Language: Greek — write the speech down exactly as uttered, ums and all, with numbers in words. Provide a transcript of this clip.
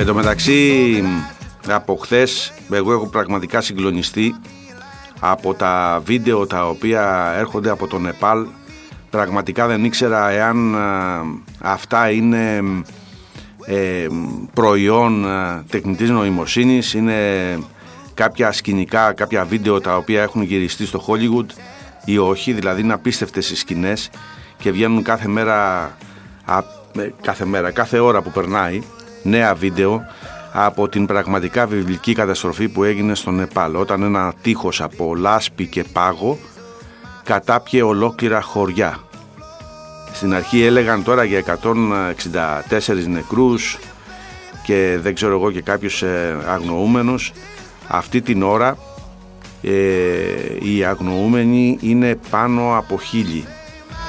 Εν τω μεταξύ, από χθες εγώ έχω πραγματικά συγκλονιστεί από τα βίντεο τα οποία έρχονται από το Νεπάλ. Πραγματικά δεν ήξερα εάν α, αυτά είναι ε, προϊόν α, τεχνητής νοημοσύνης, είναι κάποια σκηνικά, κάποια βίντεο τα οποία έχουν γυριστεί στο Hollywood ή όχι. Δηλαδή είναι απίστευτες οι σκηνές και βγαίνουν κάθε μέρα, α, κάθε μέρα, κάθε ώρα που περνάει νέα βίντεο από την πραγματικά βιβλική καταστροφή που έγινε στο Νεπάλ, όταν ένα τείχος από λάσπη και πάγο κατάπιε ολόκληρα χωριά. Στην αρχή έλεγαν τώρα για εκατόν εξήντα τέσσερις νεκρούς και δεν ξέρω εγώ και κάποιους αγνοούμενους. Αυτή την ώρα ε, οι αγνοούμενοι είναι πάνω από χίλιοι.